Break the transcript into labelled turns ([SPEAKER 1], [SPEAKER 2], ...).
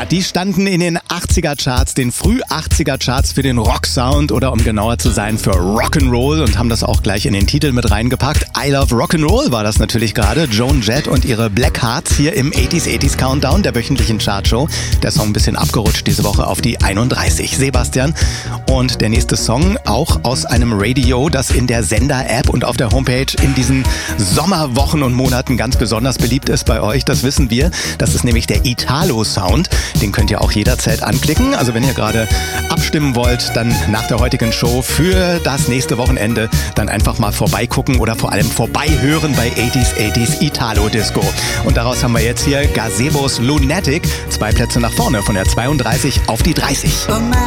[SPEAKER 1] Ja, die standen in den 80er-Charts, den Früh-80er-Charts für den Rock-Sound oder um genauer zu sein für Rock'n'Roll und haben das auch gleich in den Titel mit reingepackt. I Love Rock'n'Roll war das natürlich gerade. Joan Jett und ihre Black Hearts hier im 80s Countdown, der wöchentlichen Chartshow. Der Song ein bisschen abgerutscht diese Woche auf die 31. Sebastian. Und der nächste Song auch aus einem Radio, das in der Sender-App und auf der Homepage in diesen Sommerwochen und Monaten ganz besonders beliebt ist bei euch. Das wissen wir. Das ist nämlich der Italo-Sound. Den könnt ihr auch jederzeit anklicken. Also wenn ihr gerade abstimmen wollt, dann nach der heutigen Show für das nächste Wochenende dann einfach mal vorbeigucken oder vor allem vorbeihören bei 80s Italo Disco. Und daraus haben wir jetzt hier Gazebos Lunatic. 2 Plätze nach vorne von der 32 auf die 30.